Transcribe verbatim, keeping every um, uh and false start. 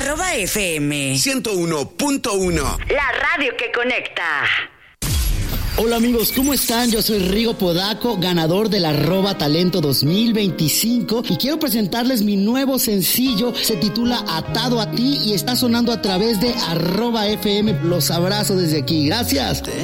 Arroba F M ciento uno punto uno. La radio que conecta. Hola amigos, ¿cómo están? Yo soy Rigo Podaco, ganador del Arroba Talento dos mil veinticinco, y quiero presentarles mi nuevo sencillo. Se titula Atado a ti y está sonando a través de Arroba F M. Los abrazo desde aquí. Gracias. Te